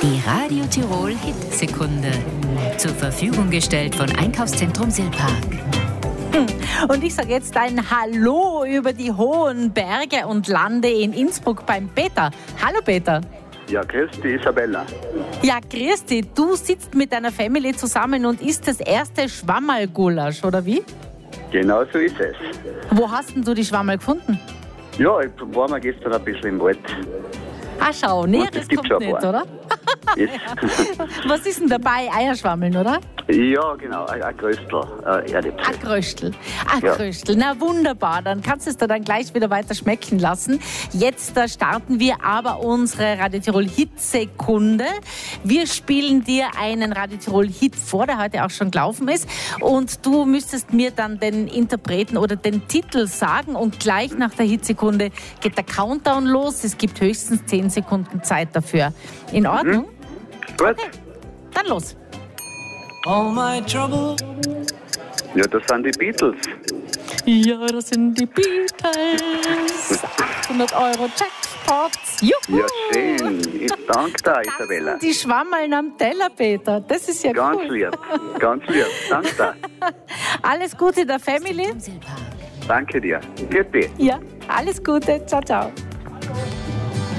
Die Radio Tirol Hit-Sekunde. Zur Verfügung gestellt von Einkaufszentrum Silpark. Und ich sage jetzt ein Hallo über die hohen Berge und Lande in Innsbruck beim Peter. Hallo Peter. Ja, grüß dich, Isabella. Ja, grüß dich. Du sitzt mit deiner Family zusammen und isst das erste Schwammerl-Gulasch, oder wie? Genau so ist es. Wo hast denn du die Schwammerl gefunden? Ja, ich war mal gestern ein bisschen im Wald. Ah, schau, Näheres kommt nicht, oder? Yes. Was ist denn dabei? Eierschwammeln, oder? Ja, genau, ein Gröstel, Erdäpfel. Ein Kröstel. Ja. Kröstel. Na wunderbar, dann kannst du es dir dann gleich wieder weiter schmecken lassen. Jetzt starten wir aber unsere Radio Tirol Hit-Sekunde. Wir spielen dir einen Radio Tirol Hit vor, der heute auch schon gelaufen ist. Und du müsstest mir dann den Interpreten oder den Titel sagen. Und gleich nach der Hit-Sekunde geht der Countdown los. Es gibt höchstens 10 Sekunden Zeit dafür. In Ordnung? Gut. Okay. Dann los. All my trouble. Ja, das sind die Beatles. Ja, das sind die Beatles. 800 € Jackpots. Juhu. Ja, schön. Ich danke dir, Isabella. Das sind die Schwammeln am Teller, Peter. Das ist ja Ganz cool. lieb, ganz lieb. Danke dir. Alles Gute der Family. Silpark. Danke dir. Für dich. Ja, alles Gute. Ciao, ciao.